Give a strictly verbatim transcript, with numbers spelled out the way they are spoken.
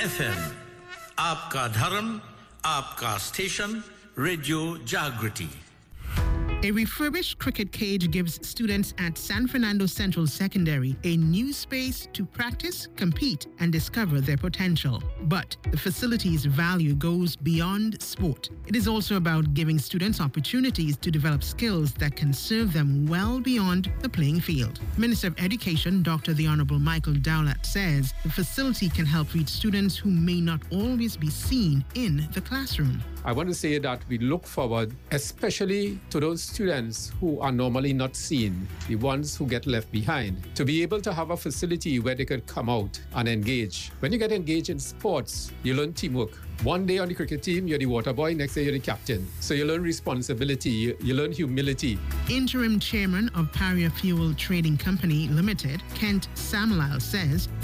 F M आपका धर्म, आपका स्टेशन, रेडियो जागृति. A refurbished cricket cage gives students at San Fernando Central Secondary a new space to practice, compete, and discover their potential. But the facility's value goes beyond sport. It is also about giving students opportunities to develop skills that can serve them well beyond the playing field. Minister of Education, Doctor The Honorable Michael Dowlett, says the facility can help reach students who may not always be seen in the classroom. I want to say that we look forward, especially to those students who are normally not seen, the ones who get left behind, to be able to have a facility where they could come out and engage. When you get engaged in sports, you learn teamwork. One day on the cricket team, you're the water boy, next day you're the captain. So you learn responsibility, you, you learn humility. Interim chairman of Paria Fuel Trading Company Limited, Kent Samuel, says